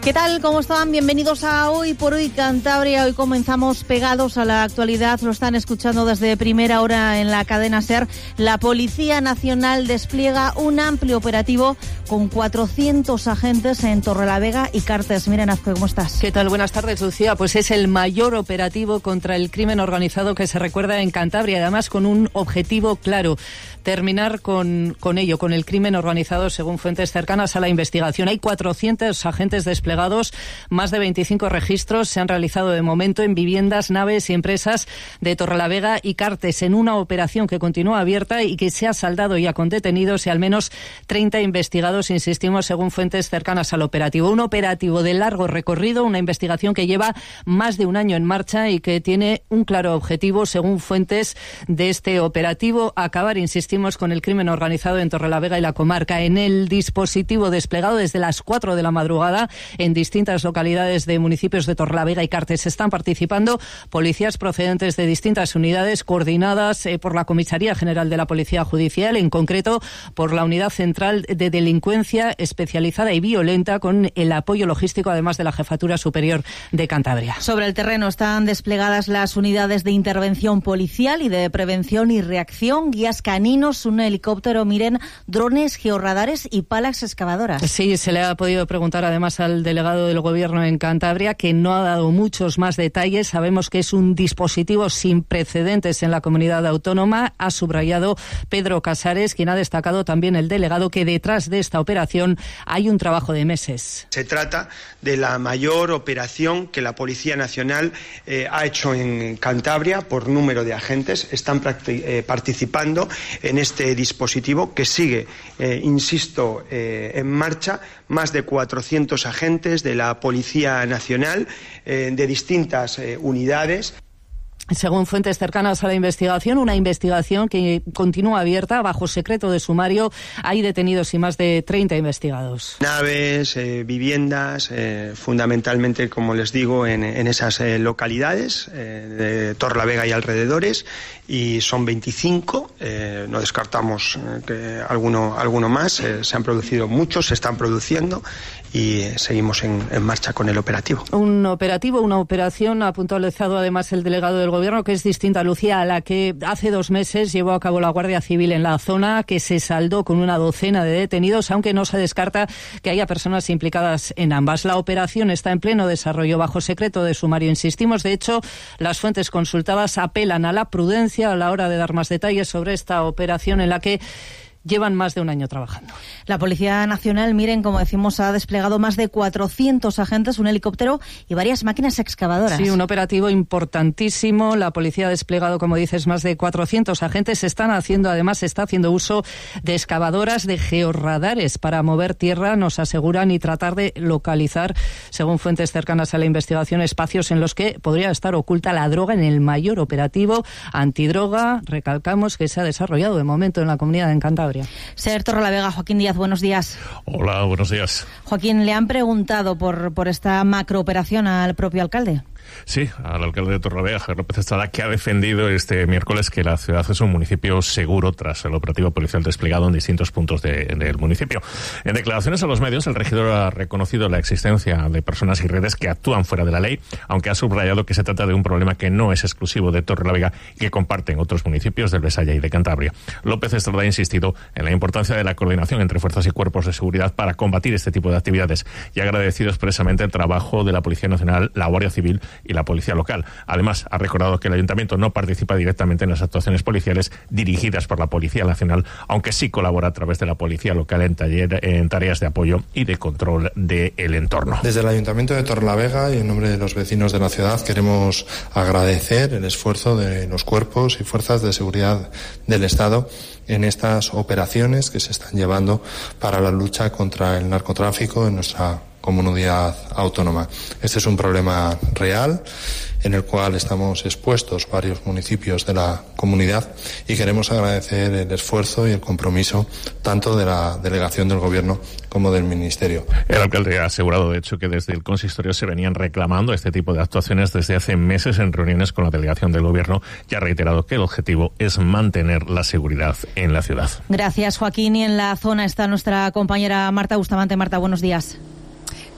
¿Qué tal? ¿Cómo están? Bienvenidos a Hoy por Hoy Cantabria. Hoy comenzamos pegados a la actualidad. Lo están escuchando desde primera hora en la cadena SER. La Policía Nacional despliega un amplio operativo con 400 agentes en Torrelavega y Cartes. Miren, Azcue, ¿cómo estás? ¿Qué tal? Buenas tardes, Lucía. Pues es el mayor operativo contra el crimen organizado que se recuerda en Cantabria, además con un objetivo claro: terminar con ello, con el crimen organizado, según fuentes cercanas a la investigación. Hay 400 agentes desplegados, más de 25 registros se han realizado de momento en viviendas, naves y empresas de Torrelavega y Cartes, en una operación que continúa abierta y que se ha saldado ya con detenidos y al menos 30 investigados, insistimos, según fuentes cercanas al operativo. Un operativo de largo recorrido, una investigación que lleva más de un año en marcha y que tiene un claro objetivo, según fuentes de este operativo: acabar, insistimos, con el crimen organizado en Torrelavega y la comarca. En el dispositivo desplegado desde las 4 de la madrugada en distintas localidades de municipios de Torrelavega y Cartes están participando policías procedentes de distintas unidades coordinadas por la Comisaría General de la Policía Judicial, en concreto por la Unidad Central de Delincuencia Especializada y Violenta, con el apoyo logístico además de la Jefatura Superior de Cantabria. Sobre el terreno están desplegadas las unidades de intervención policial y de prevención y reacción, guías caninos, un helicóptero, miren, drones, georradares y palas excavadoras. Sí, se le ha podido preguntar además al delegado del Gobierno en Cantabria, que no ha dado muchos más detalles. Sabemos que es un dispositivo sin precedentes en la comunidad autónoma. Ha subrayado Pedro Casares, quien ha destacado también el delegado, que detrás de esta operación hay un trabajo de meses. Se trata de la mayor operación que la Policía Nacional ha hecho en Cantabria por número de agentes. Están participando en este dispositivo que sigue, insisto, en marcha. Más de 400 agentes de la Policía Nacional, de distintas unidades. Según fuentes cercanas a la investigación, una investigación que continúa abierta bajo secreto de sumario. Hay detenidos y más de 30 investigados. Naves, viviendas, fundamentalmente, como les digo, en esas localidades de Torrelavega y alrededores, y son 25. No descartamos que alguno más. Se han producido muchos, se están produciendo, y seguimos en marcha con el operativo. Un operativo, una operación, ha puntualizado además el delegado del Gobierno, que es distinta, Lucía, a la que hace 2 meses llevó a cabo la Guardia Civil en la zona, que se saldó con una docena de detenidos, aunque no se descarta que haya personas implicadas en ambas. La operación está en pleno desarrollo bajo secreto de sumario, insistimos. De hecho, las fuentes consultadas apelan a la prudencia a la hora de dar más detalles sobre esta operación en la que llevan más de un año trabajando. La Policía Nacional, miren, como decimos, ha desplegado más de 400 agentes, un helicóptero y varias máquinas excavadoras. Sí, un operativo importantísimo. La policía ha desplegado, como dices, más de 400 agentes. Está haciendo uso de excavadoras, de georradares para mover tierra, nos aseguran, y tratar de localizar, según fuentes cercanas a la investigación, espacios en los que podría estar oculta la droga, en el mayor operativo antidroga, recalcamos, que se ha desarrollado de momento en la comunidad de Cantabria. SER Torrelavega, Joaquín Díaz, buenos días. Hola, buenos días. Joaquín, ¿le han preguntado por esta macrooperación al propio alcalde? Sí, al alcalde de Torrelavega, Javier López Estrada, que ha defendido este miércoles que la ciudad es un municipio seguro tras el operativo policial desplegado en distintos puntos del municipio. En declaraciones a los medios, el regidor ha reconocido la existencia de personas y redes que actúan fuera de la ley, aunque ha subrayado que se trata de un problema que no es exclusivo de Torrelavega y que comparten otros municipios del Besaya y de Cantabria. López Estrada ha insistido en la importancia de la coordinación entre fuerzas y cuerpos de seguridad para combatir este tipo de actividades, y ha agradecido expresamente el trabajo de la Policía Nacional, la Guardia Civil y la policía local. Además, ha recordado que el ayuntamiento no participa directamente en las actuaciones policiales dirigidas por la Policía Nacional, aunque sí colabora a través de la policía local en tareas de apoyo y de control del entorno. Desde el Ayuntamiento de Torrelavega y en nombre de los vecinos de la ciudad queremos agradecer el esfuerzo de los cuerpos y fuerzas de seguridad del Estado en estas operaciones que se están llevando para la lucha contra el narcotráfico en nuestra comunidad autónoma. Este es un problema real en el cual estamos expuestos varios municipios de la comunidad, y queremos agradecer el esfuerzo y el compromiso tanto de la delegación del Gobierno como del Ministerio. El alcalde ha asegurado, de hecho, que desde el consistorio se venían reclamando este tipo de actuaciones desde hace meses en reuniones con la delegación del Gobierno, y ha reiterado que el objetivo es mantener la seguridad en la ciudad. Gracias, Joaquín. Y en la zona está nuestra compañera Marta Bustamante. Marta, buenos días.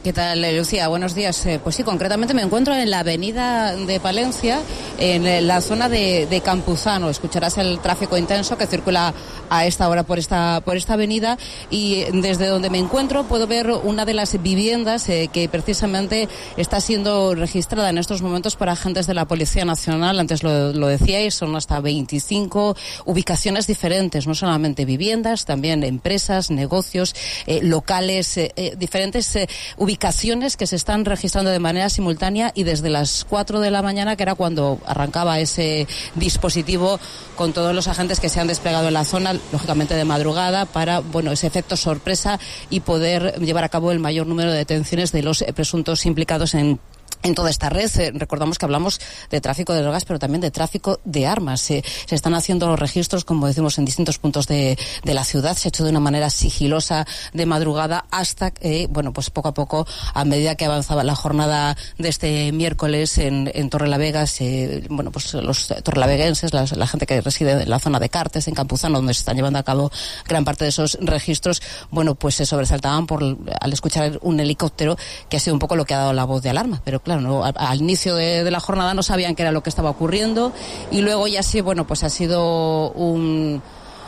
¿Qué tal, Lucía? Buenos días. Pues sí, concretamente me encuentro en la avenida de Palencia, en la zona de Campuzano. Escucharás el tráfico intenso que circula a esta hora por esta avenida, y desde donde me encuentro puedo ver una de las viviendas que precisamente está siendo registrada en estos momentos por agentes de la Policía Nacional. Antes lo decíais, son hasta 25 ubicaciones diferentes, no solamente viviendas, también empresas, negocios, locales, diferentes ubicaciones que se están registrando de manera simultánea, y desde las 4 de la mañana, que era cuando arrancaba ese dispositivo con todos los agentes que se han desplegado en la zona, lógicamente de madrugada, para ese efecto sorpresa y poder llevar a cabo el mayor número de detenciones de los presuntos implicados en toda esta red. Recordamos que hablamos de tráfico de drogas, pero también de tráfico de armas. Se están haciendo los registros, como decimos, en distintos puntos de la ciudad. Se ha hecho de una manera sigilosa de madrugada hasta que, pues poco a poco, a medida que avanzaba la jornada de este miércoles en Torrelavega, los torrelaveguenses, la gente que reside en la zona de Cartes, en Campuzano, donde se están llevando a cabo gran parte de esos registros, se sobresaltaban al escuchar un helicóptero, que ha sido un poco lo que ha dado la voz de alarma. Pero claro, al inicio de la jornada no sabían qué era lo que estaba ocurriendo, y luego ya sí, ha sido un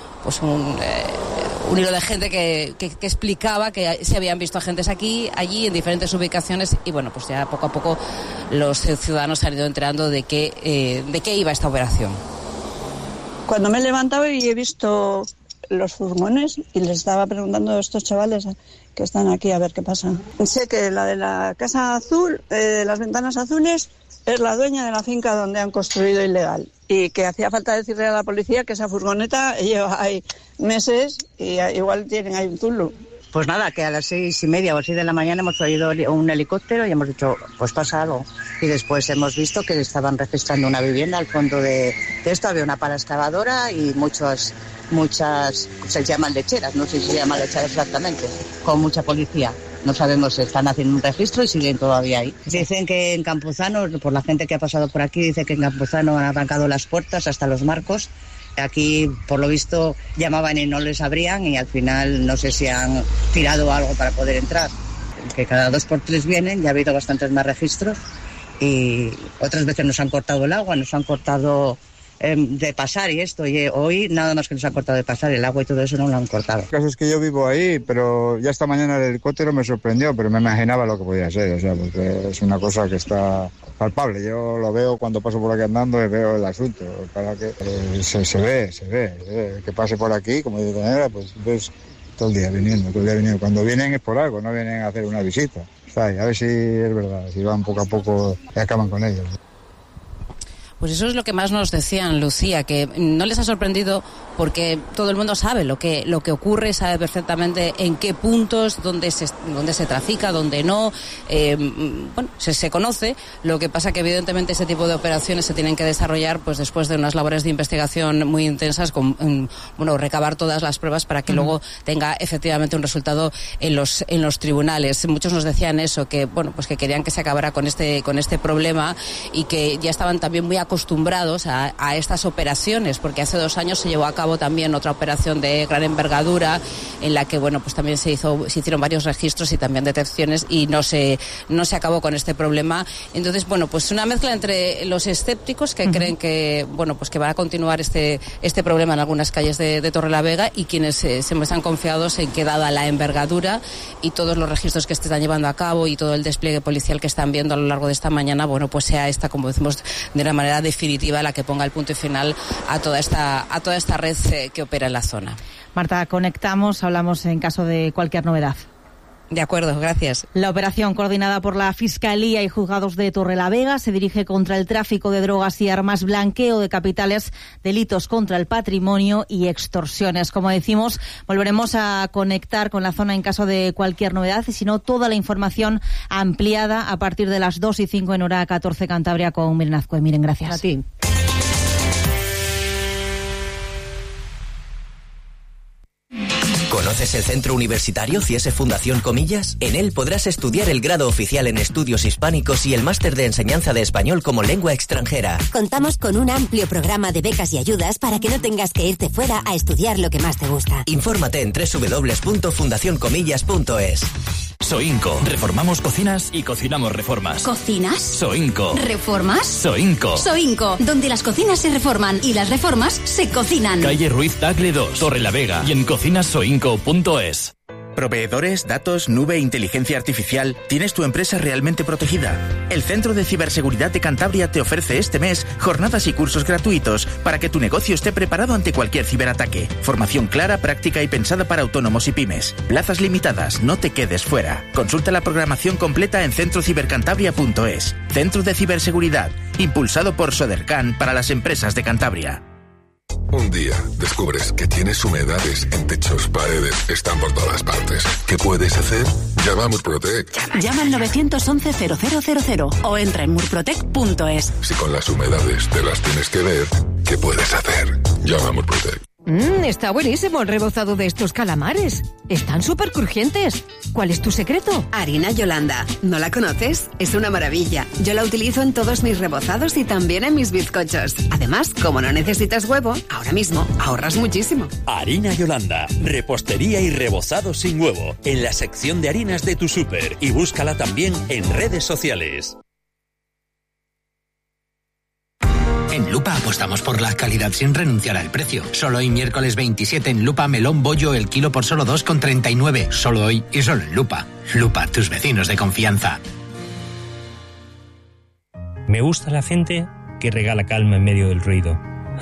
hilo de gente que explicaba que se habían visto agentes aquí, allí, en diferentes ubicaciones, y ya poco a poco los ciudadanos se han ido enterando de qué iba esta operación. Cuando me he levantado y he visto los furgones, y les estaba preguntando a estos chavales que están aquí a ver qué pasa. Sé que la de la casa azul, las ventanas azules, es la dueña de la finca donde han construido ilegal, y que hacía falta decirle a la policía que esa furgoneta lleva ahí meses y igual tienen ahí un zulo. Pues nada, que a las 6:30 o 6 de la mañana hemos oído un helicóptero y hemos dicho, pues pasa algo. Y después hemos visto que estaban registrando una vivienda al fondo de esto. Había una pala excavadora y muchas, se llaman lecheras, no sé si se llaman lecheras exactamente, con mucha policía. No sabemos, están haciendo un registro y siguen todavía ahí. Dicen que en Campuzano, por la gente que ha pasado por aquí, dice que en Campuzano han arrancado las puertas hasta los marcos. Aquí, por lo visto, llamaban y no les abrían, y al final no sé si han tirado algo para poder entrar. Que cada 2 por 3 vienen, ya ha habido bastantes más registros, y otras veces nos han cortado el agua, nos han cortado de pasar y esto, y hoy nada más que nos han cortado de pasar, el agua y todo eso no lo han cortado. El caso es que yo vivo ahí, pero ya esta mañana el helicóptero me sorprendió, pero me imaginaba lo que podía ser, porque es una cosa que está palpable. Yo lo veo cuando paso por aquí andando y veo el asunto, para que se ve, que pase por aquí, como de manera, pues ves todo el día viniendo. Cuando vienen es por algo, no vienen a hacer una visita. A ver si es verdad, si van poco a poco y acaban con ellos. Pues eso es lo que más nos decían, Lucía, que no les ha sorprendido porque todo el mundo sabe lo que ocurre, sabe perfectamente en qué puntos, dónde se trafica, dónde no. Se conoce. Lo que pasa que evidentemente ese tipo de operaciones se tienen que desarrollar pues después de unas labores de investigación muy intensas, con recabar todas las pruebas para que luego tenga efectivamente un resultado en los tribunales. Muchos nos decían eso, que que querían que se acabara con este problema, y que ya estaban también muy acostumbrados a estas operaciones, porque hace 2 años se llevó a cabo también otra operación de gran envergadura en la que también se hicieron varios registros y también detecciones, y no se acabó con este problema. Entonces una mezcla entre los escépticos que creen que que va a continuar este problema en algunas calles de Torrelavega, y quienes se muestran confiados en que, dada la envergadura y todos los registros que se están llevando a cabo y todo el despliegue policial que están viendo a lo largo de esta mañana, sea esta, como decimos, de una manera definitiva la que ponga el punto y final a toda esta red que opera en la zona. Marta, conectamos, hablamos en caso de cualquier novedad. De acuerdo, gracias. La operación, coordinada por la Fiscalía y Juzgados de Torrelavega, se dirige contra el tráfico de drogas y armas, blanqueo de capitales, delitos contra el patrimonio y extorsiones. Como decimos, volveremos a conectar con la zona en caso de cualquier novedad, y si no, toda la información ampliada a partir de las 2:05 en hora 14 Cantabria con Miren Azcue. Miren, gracias. A ti. ¿Conoces el Centro Universitario CIESE Fundación Comillas? En él podrás estudiar el grado oficial en estudios hispánicos y el máster de enseñanza de español como lengua extranjera. Contamos con un amplio programa de becas y ayudas para que no tengas que irte fuera a estudiar lo que más te gusta. Infórmate en www.fundacioncomillas.es. Soinco. Reformamos cocinas y cocinamos reformas. ¿Cocinas? Soinco. ¿Reformas? Soinco. Soinco, donde las cocinas se reforman y las reformas se cocinan. Calle Ruiz Tagle 2, Torrelavega y en cocinasoinco.es. Proveedores, datos, nube, inteligencia artificial. ¿Tienes tu empresa realmente protegida? El Centro de Ciberseguridad de Cantabria te ofrece este mes jornadas y cursos gratuitos para que tu negocio esté preparado ante cualquier ciberataque. Formación clara, práctica y pensada para autónomos y pymes. Plazas limitadas, no te quedes fuera. Consulta la programación completa en centrocibercantabria.es. Centro de Ciberseguridad, impulsado por Sodercan para las empresas de Cantabria. Un día descubres que tienes humedades en techos, paredes, están por todas partes. ¿Qué puedes hacer? Llama a Murprotec. Llama al 911-0000 o entra en murprotec.es. Si con las humedades te las tienes que ver, ¿qué puedes hacer? Llama a Murprotec. Está buenísimo el rebozado de estos calamares. Están súper crujientes. ¿Cuál es tu secreto? Harina Yolanda. ¿No la conoces? Es una maravilla. Yo la utilizo en todos mis rebozados y también en mis bizcochos. Además, como no necesitas huevo, ahora mismo ahorras muchísimo. Harina Yolanda. Repostería y rebozado sin huevo. En la sección de harinas de tu súper. Y búscala también en redes sociales. En Lupa apostamos por la calidad sin renunciar al precio. Solo hoy miércoles 27 en Lupa, melón bollo el kilo por solo 2,39. Solo hoy y solo en Lupa. Lupa, tus vecinos de confianza. Me gusta la gente que regala calma en medio del ruido.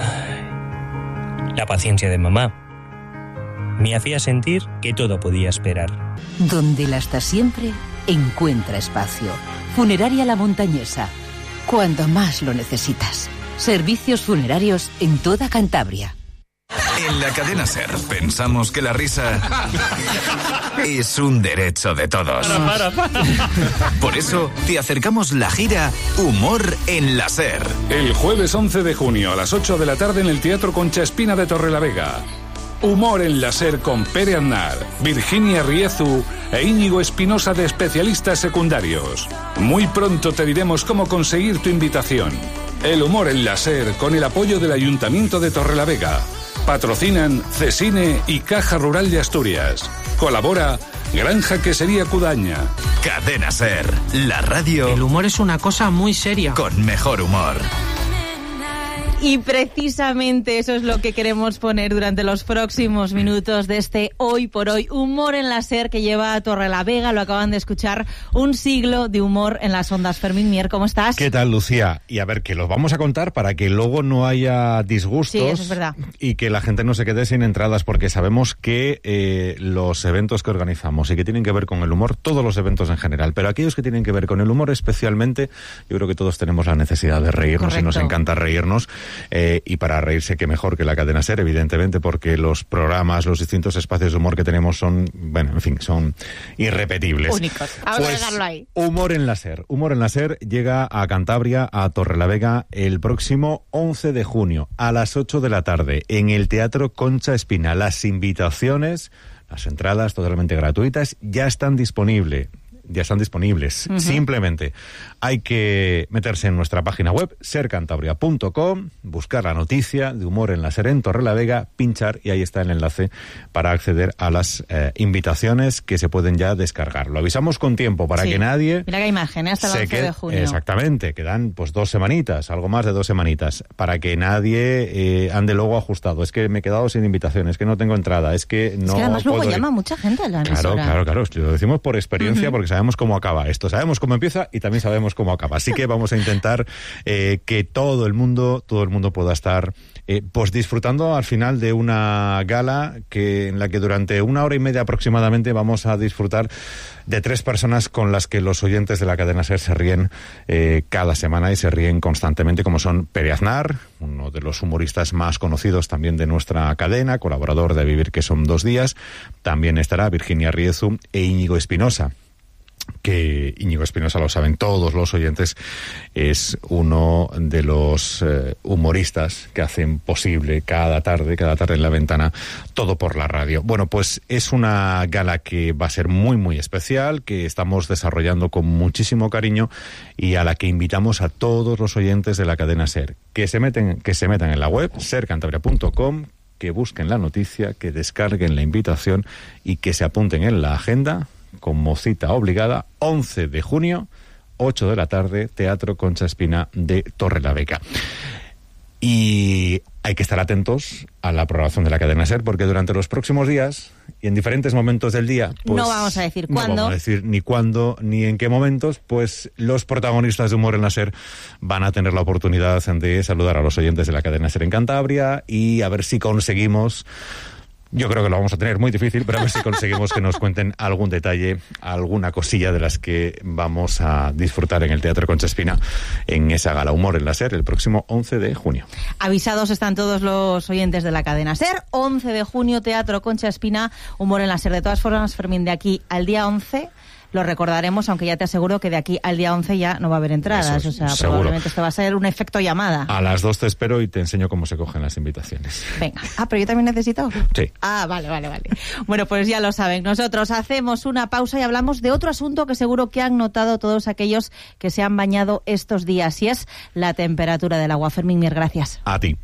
La paciencia de mamá me hacía sentir que todo podía esperar. Donde la está siempre, encuentra espacio. Funeraria La Montañesa. Cuando más lo necesitas. Servicios funerarios en toda Cantabria. En la cadena SER pensamos que la risa es un derecho de todos. Para. Por eso te acercamos la gira Humor en la SER. El jueves 11 de junio a las 8 de la tarde en el Teatro Concha Espina de Torrelavega. Humor en la SER con Pere Aznar, Virginia Riezu e Íñigo Espinosa de especialistas secundarios. Muy pronto te diremos cómo conseguir tu invitación. El humor en la SER con el apoyo del Ayuntamiento de Torrelavega. Patrocinan Cesine y Caja Rural de Asturias. Colabora Granja Quesería Cudaña. Cadena SER, la radio. El humor es una cosa muy seria. Con mejor humor. Y precisamente eso es lo que queremos poner durante los próximos minutos de este Hoy por Hoy. Humor en la SER que lleva a Torrelavega. Lo acaban de escuchar. Un siglo de humor en las ondas. Fermín Mier, ¿cómo estás? ¿Qué tal, Lucía? Y a ver, que los vamos a contar para que luego no haya disgustos. Sí, eso es verdad. Y que la gente no se quede sin entradas, porque sabemos que los eventos que organizamos y que tienen que ver con el humor, todos los eventos en general, pero aquellos que tienen que ver con el humor especialmente, yo creo que todos tenemos la necesidad de reírnos. Correcto. Y nos encanta reírnos. Y para reírse, qué mejor que la cadena SER, evidentemente, porque los programas, los distintos espacios de humor que tenemos son, bueno, en fin, son irrepetibles. Únicos. Ahora dejarlo ahí. Humor en la SER. Humor en la SER llega a Cantabria, a Torrelavega, el próximo 11 de junio, a las 8 de la tarde, en el Teatro Concha Espina. Las invitaciones, las entradas totalmente gratuitas, ya están disponibles. Uh-huh. Simplemente hay que meterse en nuestra página web, sercantabria.com, buscar la noticia de Humor en la SER en Torrelavega, pinchar y ahí está el enlace para acceder a las invitaciones que se pueden ya descargar. Lo avisamos con tiempo para que nadie... Mira qué imagen, hasta el 11 de junio. Exactamente, quedan pues 2 semanitas, algo más de 2 semanitas, para que nadie ande luego ajustado. Es que me he quedado sin invitación, es que no tengo entrada, es que no... Es que además luego puedo... llama mucha gente a la emisora. Claro, lo decimos por experiencia, porque sabemos cómo acaba esto, sabemos cómo empieza y también sabemos cómo acaba. Así que vamos a intentar que todo el mundo pueda estar pues disfrutando al final de una gala en la que durante 1 hora y media aproximadamente vamos a disfrutar de 3 personas con las que los oyentes de la cadena SER se ríen cada semana y se ríen constantemente, como son Pere Aznar, uno de los humoristas más conocidos también de nuestra cadena, colaborador de Vivir que son 2 días. También estará Virginia Riezu e Íñigo Espinosa, que Íñigo Espinosa, lo saben todos los oyentes, es uno de los humoristas que hacen posible cada tarde en La Ventana, todo por la radio. Bueno, pues es una gala que va a ser muy, muy especial, que estamos desarrollando con muchísimo cariño y a la que invitamos a todos los oyentes de la cadena SER, que se metan en la web, sercantabria.com, que busquen la noticia, que descarguen la invitación y que se apunten en la agenda, como cita obligada, 11 de junio, 8 de la tarde, Teatro Concha Espina de Torrelavega. Y hay que estar atentos a la programación de la cadena SER, porque durante los próximos días y en diferentes momentos del día, pues, no vamos a decir cuándo. No vamos a decir ni cuándo ni en qué momentos, pues los protagonistas de Humor en la SER van a tener la oportunidad de saludar a los oyentes de la cadena SER en Cantabria y a ver si conseguimos... Yo creo que lo vamos a tener muy difícil, pero a ver si conseguimos que nos cuenten algún detalle, alguna cosilla de las que vamos a disfrutar en el Teatro Concha Espina en esa gala Humor en la SER el próximo 11 de junio. Avisados están todos los oyentes de la cadena SER. 11 de junio, Teatro Concha Espina, Humor en la SER. De todas formas, Fermín, de aquí al día 11... lo recordaremos, aunque ya te aseguro que de aquí al día 11 ya no va a haber entradas. O sea, seguro. Probablemente esto va a ser un efecto llamada. A las 2 te espero y te enseño cómo se cogen las invitaciones. Venga. Pero yo también necesito. Sí. Vale. Bueno, pues ya lo saben. Nosotros hacemos una pausa y hablamos de otro asunto que seguro que han notado todos aquellos que se han bañado estos días, y es la temperatura del agua. Fermín Mier, gracias. A ti.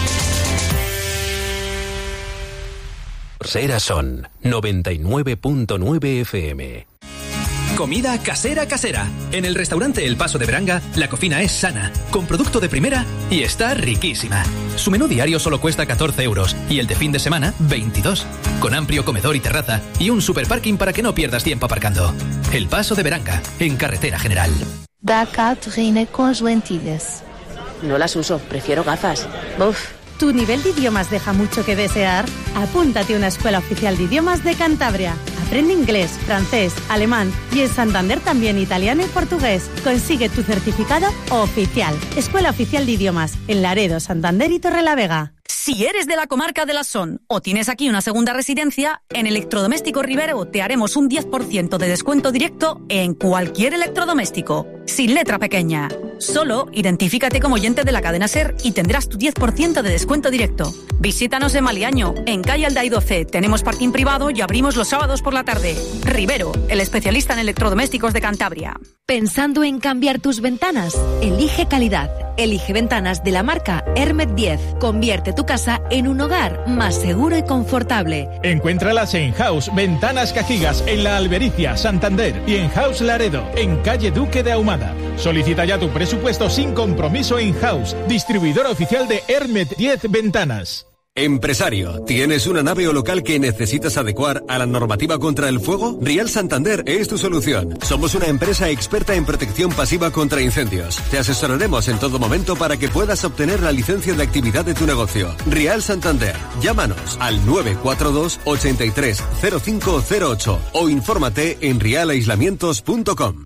Sera Son 99.9 FM. Comida casera. En el restaurante El Paso de Beranga, la cocina es sana, con producto de primera y está riquísima. Su menú diario solo cuesta 14 euros y el de fin de semana 22, con amplio comedor y terraza y un superparking para que no pierdas tiempo aparcando. El Paso de Beranga, en Carretera General. Da cá terrine con las lentillas. No las uso, prefiero gafas. Uf. ¿Tu nivel de idiomas deja mucho que desear? Apúntate a una escuela oficial de idiomas de Cantabria. Aprende inglés, francés, alemán y en Santander también italiano y portugués. Consigue tu certificado oficial. Escuela Oficial de Idiomas en Laredo, Santander y Torrelavega. Si eres de la comarca de la Son o tienes aquí una segunda residencia, en Electrodoméstico Rivero te haremos un 10% de descuento directo en cualquier electrodoméstico, sin letra pequeña. Solo identifícate como oyente de la cadena SER y tendrás tu 10% de descuento directo. Visítanos en Maliaño, en calle Alday 12. Tenemos parking privado y abrimos los sábados por la tarde. Rivero, el especialista en electrodomésticos de Cantabria. ¿Pensando en cambiar tus ventanas? Elige calidad. Elige ventanas de la marca Hermet 10. Convierte tu casa en un hogar más seguro y confortable. Encuéntralas en House Ventanas Cajigas, en La Albericia, Santander, y en House Laredo, en calle Duque de Ahumada. Solicita ya tu presupuesto sin compromiso en House, distribuidor oficial de Hermet 10 Ventanas. Empresario, ¿tienes una nave o local que necesitas adecuar a la normativa contra el fuego? Rial Santander es tu solución. Somos una empresa experta en protección pasiva contra incendios. Te asesoraremos en todo momento para que puedas obtener la licencia de actividad de tu negocio. Rial Santander, llámanos al 942 83 0508 o infórmate en rialaislamientos.com.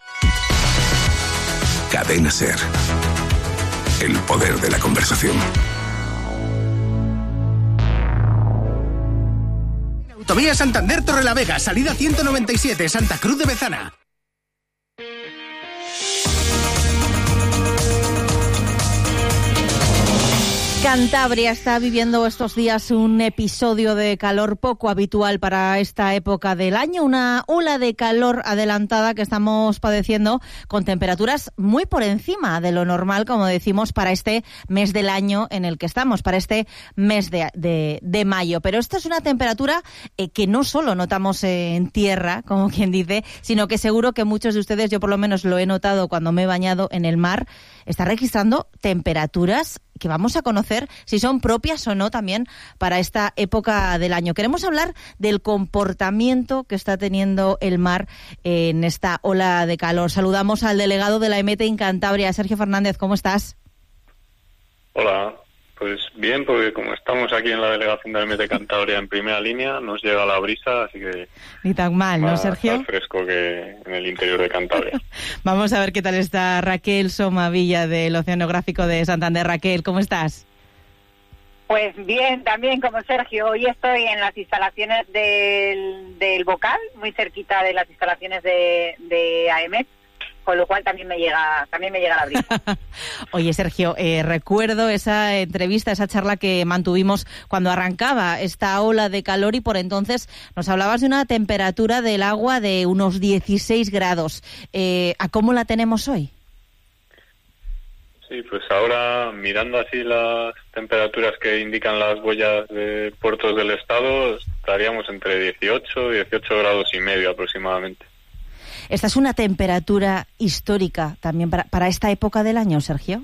Cadena SER. El poder de la conversación. Autovía Santander Torrelavega, salida 197, Santa Cruz de Bezana. Cantabria está viviendo estos días un episodio de calor poco habitual para esta época del año, una ola de calor adelantada que estamos padeciendo con temperaturas muy por encima de lo normal, como decimos, para este mes del año en el que estamos, para este mes de mayo. Pero esta es una temperatura que no solo notamos en tierra, como quien dice, sino que seguro que muchos de ustedes, yo por lo menos lo he notado cuando me he bañado en el mar, está registrando temperaturas que vamos a conocer si son propias o no también para esta época del año. Queremos hablar del comportamiento que está teniendo el mar en esta ola de calor. Saludamos al delegado de la EMET en Cantabria, Sergio Fernández. ¿Cómo estás? Hola, pues bien, porque como estamos aquí en la delegación de la EMET de Cantabria en primera línea, nos llega la brisa, así que... Ni tan mal, ¿no, Sergio? Más fresco que en el interior de Cantabria. Vamos a ver qué tal está Raquel Somavilla del Oceanográfico de Santander. Raquel, ¿cómo estás? Pues bien, también como Sergio. Hoy estoy en las instalaciones del Bocal, muy cerquita de las instalaciones de AEMET, con lo cual también me llega la brisa. Oye, Sergio, recuerdo esa entrevista, esa charla que mantuvimos cuando arrancaba esta ola de calor y por entonces nos hablabas de una temperatura del agua de unos 16 grados. ¿A cómo la tenemos hoy? Sí, pues ahora, mirando así las temperaturas que indican las boyas de puertos del estado, estaríamos entre 18 y 18 grados y medio aproximadamente. ¿Esta es una temperatura histórica también para esta época del año, Sergio?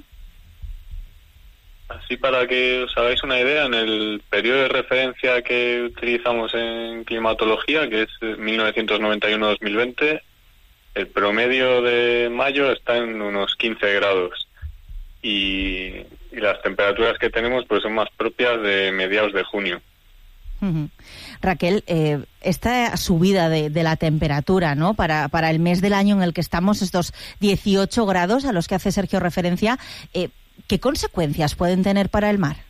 Así, para que os hagáis una idea, en el periodo de referencia que utilizamos en climatología, que es 1991-2020, el promedio de mayo está en unos 15 grados. Y las temperaturas que tenemos pues son más propias de mediados de junio. Raquel, esta subida de la temperatura, ¿no?, para el mes del año en el que estamos, estos 18 grados a los que hace Sergio referencia, ¿qué consecuencias pueden tener para el mar?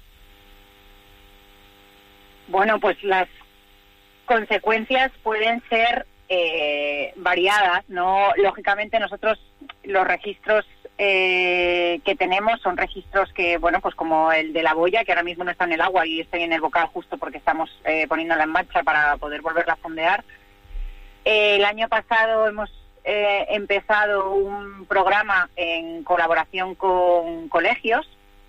Bueno, pues las consecuencias pueden ser variadas, ¿no? Lógicamente nosotros los registros que tenemos son registros que, bueno, pues como el de la boya, que ahora mismo no está en el agua y estoy en el bocal justo porque estamos poniéndola en marcha para poder volverla a fondear. El año pasado hemos empezado un programa en colaboración con colegios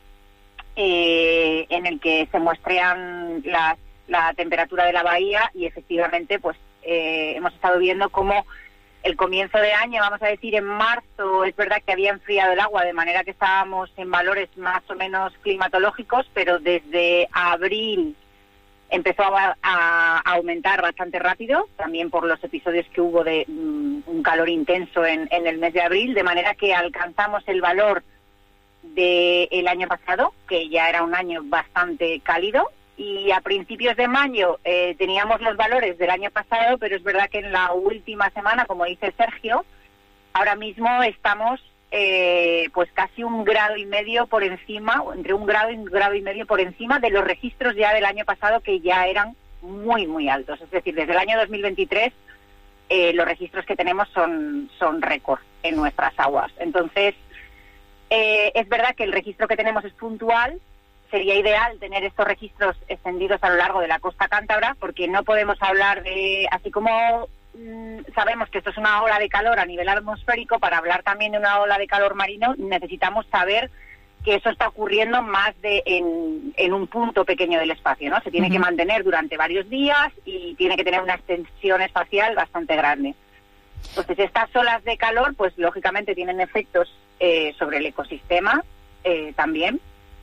en el que se muestrean la temperatura de la bahía y efectivamente pues hemos estado viendo cómo el comienzo de año, vamos a decir en marzo, es verdad que había enfriado el agua de manera que estábamos en valores más o menos climatológicos, pero desde abril empezó a aumentar bastante rápido, también por los episodios que hubo de un calor intenso en el mes de abril, de manera que alcanzamos el valor del año pasado, que ya era un año bastante cálido, y a principios de mayo teníamos los valores del año pasado, pero es verdad que en la última semana, como dice Sergio, ahora mismo estamos pues casi 1,5 grados por encima, entre 1 grado y 1,5 grados por encima de los registros ya del año pasado, que ya eran muy, muy altos. Es decir, desde el año 2023 los registros que tenemos son récord en nuestras aguas. Entonces, es verdad que el registro que tenemos es puntual. Sería ideal tener estos registros extendidos a lo largo de la costa cántabra, porque no podemos hablar de, así como sabemos que esto es una ola de calor a nivel atmosférico, para hablar también de una ola de calor marino necesitamos saber que eso está ocurriendo más en un punto pequeño del espacio, ¿no? Se tiene que mantener durante varios días y tiene que tener una extensión espacial bastante grande. Entonces, estas olas de calor, pues lógicamente tienen efectos sobre el ecosistema también.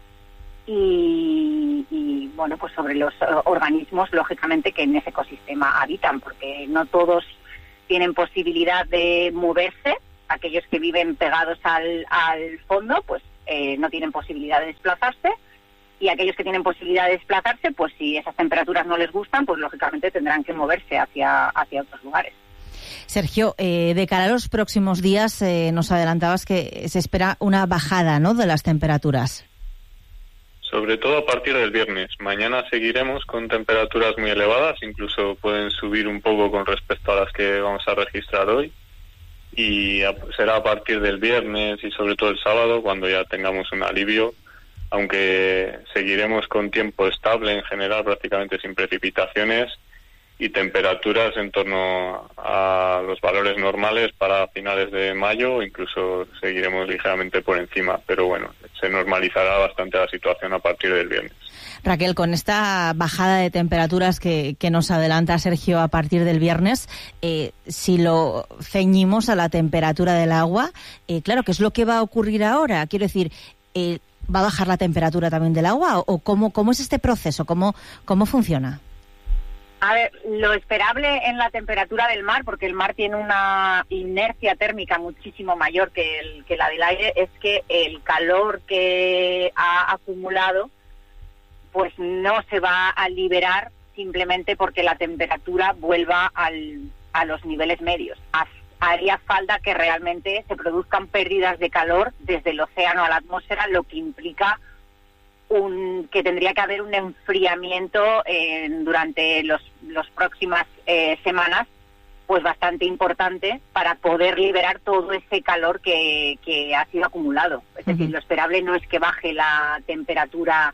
Y bueno, pues sobre los organismos, lógicamente, que en ese ecosistema habitan, porque no todos tienen posibilidad de moverse. Aquellos que viven pegados al fondo, pues no tienen posibilidad de desplazarse, y aquellos que tienen posibilidad de desplazarse, pues si esas temperaturas no les gustan, pues lógicamente tendrán que moverse hacia otros lugares. Sergio, de cara a los próximos días, nos adelantabas que se espera una bajada, ¿no?, de las temperaturas. Sobre todo a partir del viernes. Mañana seguiremos con temperaturas muy elevadas, incluso pueden subir un poco con respecto a las que vamos a registrar hoy. Y será a partir del viernes y sobre todo el sábado cuando ya tengamos un alivio, aunque seguiremos con tiempo estable en general, prácticamente sin precipitaciones, y temperaturas en torno a los valores normales para finales de mayo, incluso seguiremos ligeramente por encima, pero bueno, se normalizará bastante la situación a partir del viernes. Raquel, con esta bajada de temperaturas que nos adelanta Sergio a partir del viernes, si lo ceñimos a la temperatura del agua, claro, ¿qué es lo que va a ocurrir ahora? Quiero decir, ¿va a bajar la temperatura también del agua o cómo es este proceso? ¿Cómo funciona? A ver, lo esperable en la temperatura del mar, porque el mar tiene una inercia térmica muchísimo mayor que la del aire, es que el calor que ha acumulado pues no se va a liberar simplemente porque la temperatura vuelva a los niveles medios. Haría falta que realmente se produzcan pérdidas de calor desde el océano a la atmósfera, lo que implica que tendría que haber un enfriamiento durante las próximas semanas, pues bastante importante para poder liberar todo ese calor que ha sido acumulado. Es decir, lo esperable no es que baje la temperatura,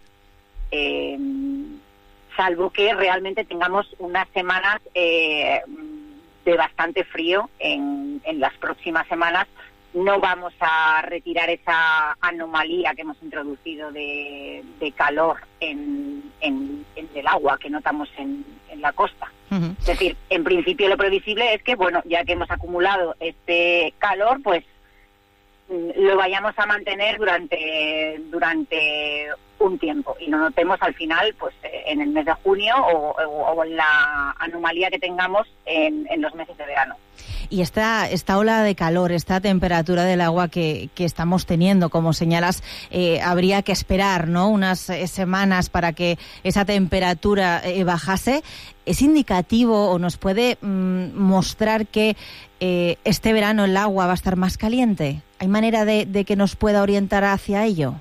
salvo que realmente tengamos unas semanas de bastante frío en las próximas semanas. No vamos a retirar esa anomalía que hemos introducido de calor en el agua que notamos en la costa. Es decir, en principio lo previsible es que, bueno, ya que hemos acumulado este calor, pues lo vayamos a mantener durante un tiempo y no notemos al final, pues en el mes de junio o en la anomalía que tengamos en los meses de verano. Y esta ola de calor, esta temperatura del agua que estamos teniendo, como señalas, habría que esperar, ¿no?, unas semanas para que esa temperatura bajase. ¿Es indicativo o nos puede mostrar que este verano el agua va a estar más caliente? ¿Hay manera de que nos pueda orientar hacia ello?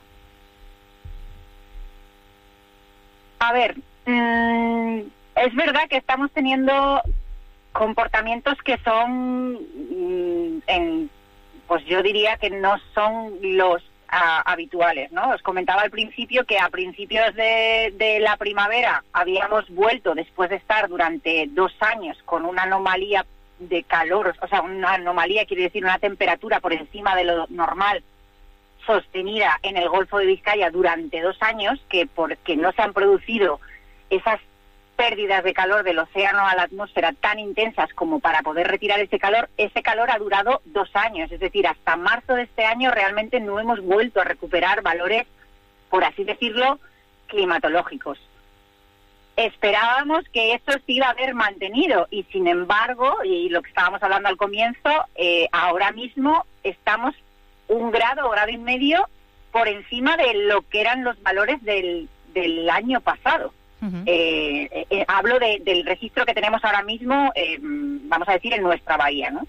A ver, es verdad que estamos teniendo comportamientos que son, pues yo diría que no son los habituales, ¿no? Os comentaba al principio que a principios de la primavera habíamos vuelto, después de estar durante 2 años con una anomalía de calor, o sea, una anomalía quiere decir una temperatura por encima de lo normal sostenida en el Golfo de Vizcaya durante 2 años, que porque no se han producido esas pérdidas de calor del océano a la atmósfera tan intensas como para poder retirar ese calor ha durado 2 años, es decir, hasta marzo de este año realmente no hemos vuelto a recuperar valores, por así decirlo, climatológicos. Esperábamos que esto se iba a haber mantenido y sin embargo, y lo que estábamos hablando al comienzo, ahora mismo estamos 1 grado o grado y medio por encima de lo que eran los valores del año pasado. Hablo del registro que tenemos ahora mismo, vamos a decir, en nuestra bahía, ¿no?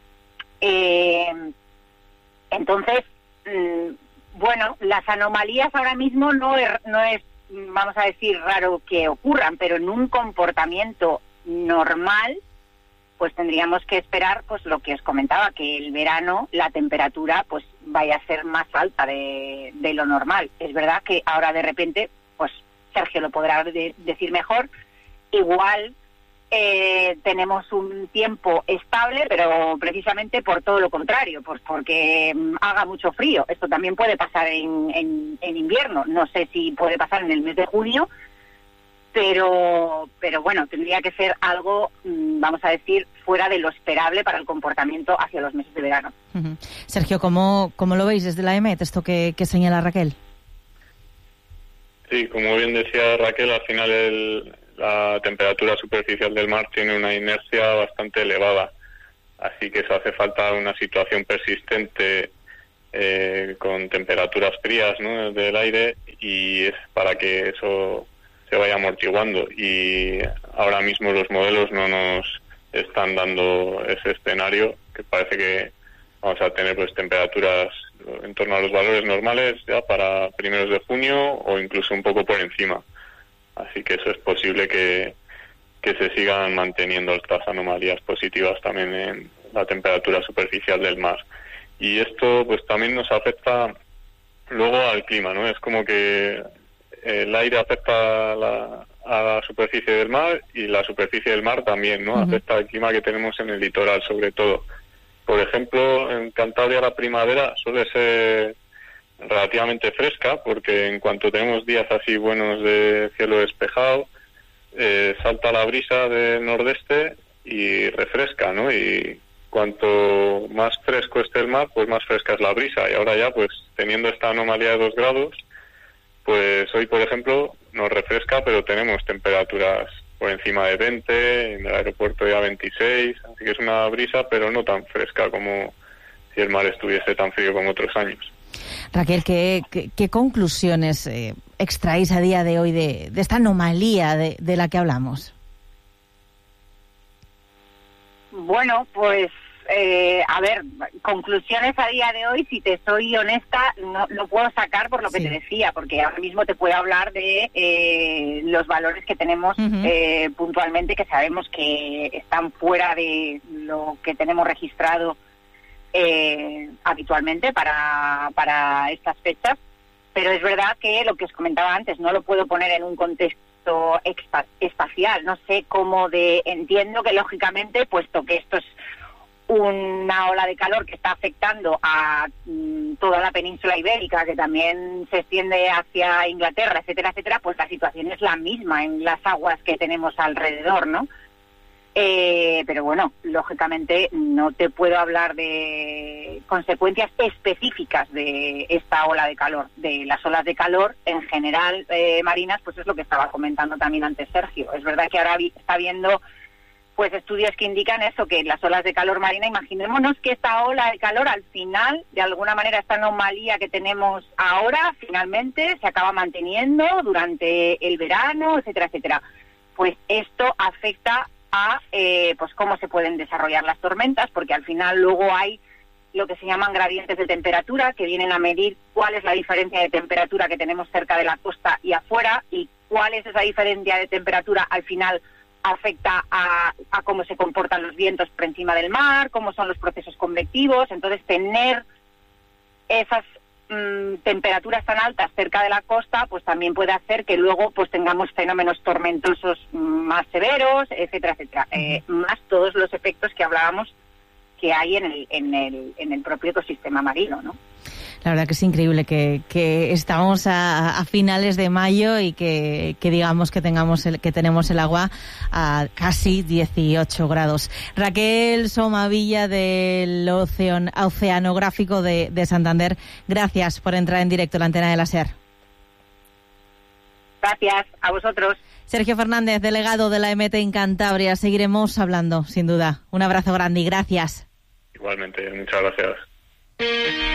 Entonces, bueno, las anomalías ahora mismo no es, vamos a decir, raro que ocurran, pero en un comportamiento normal, pues tendríamos que esperar, pues lo que os comentaba, que el verano la temperatura pues vaya a ser más alta de lo normal. Es verdad que ahora de repente, pues Sergio lo podrá decir mejor, igual tenemos un tiempo estable, pero precisamente por todo lo contrario, pues porque haga mucho frío. Esto también puede pasar en invierno, no sé si puede pasar en el mes de junio, pero bueno, tendría que ser algo, vamos a decir, fuera de lo esperable para el comportamiento hacia los meses de verano. Sergio, ¿cómo lo veis desde la EMET, esto que señala Raquel? Sí, como bien decía Raquel, al final la temperatura superficial del mar tiene una inercia bastante elevada, así que eso hace falta una situación persistente con temperaturas frías, ¿no?, del aire, y es para que eso se vaya amortiguando, y ahora mismo los modelos no nos están dando ese escenario, que parece que vamos a tener pues temperaturas en torno a los valores normales ya para primeros de junio o incluso un poco por encima. Así que eso es posible que se sigan manteniendo estas anomalías positivas también en la temperatura superficial del mar. Y esto pues también nos afecta luego al clima, ¿no? Es como que el aire afecta a la superficie del mar y la superficie del mar también, ¿no? Afecta al clima que tenemos en el litoral, sobre todo. Por ejemplo, en Cantabria la primavera suele ser relativamente fresca, porque en cuanto tenemos días así buenos de cielo despejado, salta la brisa del nordeste y refresca, ¿no? Y cuanto más fresco esté el mar, pues más fresca es la brisa. Y ahora ya, pues teniendo esta anomalía de 2 grados, pues hoy, por ejemplo, nos refresca, pero tenemos temperaturas por encima de 20, en el aeropuerto ya 26, así que es una brisa, pero no tan fresca como si el mar estuviese tan frío como otros años. Raquel, ¿qué conclusiones extraéis a día de hoy de esta anomalía de la que hablamos? Bueno, pues a ver, conclusiones a día de hoy, si te soy honesta, no puedo sacar por lo que te decía, porque ahora mismo te puedo hablar de los valores que tenemos puntualmente, que sabemos que están fuera de lo que tenemos registrado habitualmente para estas fechas, pero es verdad que lo que os comentaba antes, no lo puedo poner en un contexto espacial, no sé cómo entiendo que lógicamente, puesto que esto es una ola de calor que está afectando a toda la península ibérica, que también se extiende hacia Inglaterra, etcétera, etcétera, pues la situación es la misma en las aguas que tenemos alrededor, ¿no? Pero bueno, lógicamente no te puedo hablar de consecuencias específicas de esta ola de calor. De las olas de calor en general, marinas, pues es lo que estaba comentando también antes Sergio. Es verdad que ahora está viendo pues estudios que indican eso, que las olas de calor marina, imaginémonos que esta ola de calor al final, de alguna manera, esta anomalía que tenemos ahora, finalmente se acaba manteniendo durante el verano, etcétera, etcétera. Pues esto afecta a pues cómo se pueden desarrollar las tormentas, porque al final luego hay lo que se llaman gradientes de temperatura, que vienen a medir cuál es la diferencia de temperatura que tenemos cerca de la costa y afuera, y cuál es esa diferencia de temperatura al final afecta a cómo se comportan los vientos por encima del mar, cómo son los procesos convectivos. Entonces, tener esas temperaturas tan altas cerca de la costa, pues también puede hacer que luego pues tengamos fenómenos tormentosos más severos, etcétera, etcétera. Más todos los efectos que hablábamos que hay en el propio ecosistema marino, ¿no? La verdad que es increíble que estamos a finales de mayo y que digamos que tenemos el agua a casi 18 grados. Raquel Somavilla del Oceanográfico de Santander, gracias por entrar en directo en la antena de la SER. Gracias, a vosotros. Sergio Fernández, delegado de la EMET en Cantabria. Seguiremos hablando, sin duda. Un abrazo grande y gracias. Igualmente, muchas gracias.